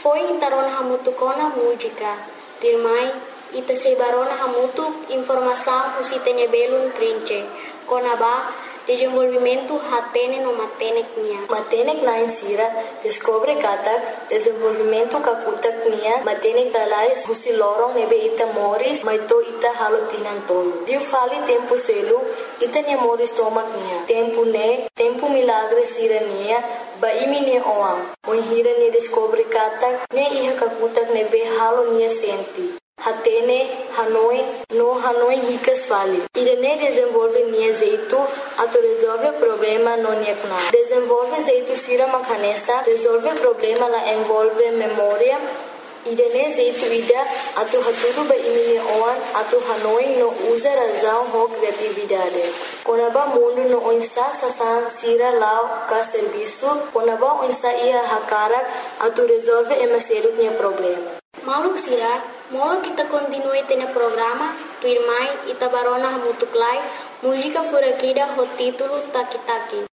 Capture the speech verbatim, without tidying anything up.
Foi intarona hamutu kona música. Dirmai, ita sebarona hamutu informação usitene belun trinche. Kona ba, desenvolvimento hatene no matenek nia. Matenek na insira, descobre kata, desenvolvimento kakutak nia, matenek lalais husilorong nebe ita moris, maito ita halotinan tolo. Diu fali tempo selu, ita nia moris tomak nia. Tempo ne, tempo milagre sira nia, ba imi nia oam. Moihira nia descobre kata, ne iha kakutak nebe halo nia senti. Hatene, Hanoi, no Hanoi ricas fali. Irene desenvolve nia zeito, ato resolve problema no nia kuna. Desenvolve zeito sira makanesa, resolve problema la envolve memória. Irene zeito ida, ato haturu ba imini oan, ato Hanoi no usa razão ho criatividade. Konaba mundo no onsa sasan sira lao ka serviço, konaba onsa ia hakarak, ato resolve emaseru nia problema. Mauluk sira, molo kita continue tene programa, tu irmãe Itabarona Hamutuklai, música furakida ho título Taki Taki.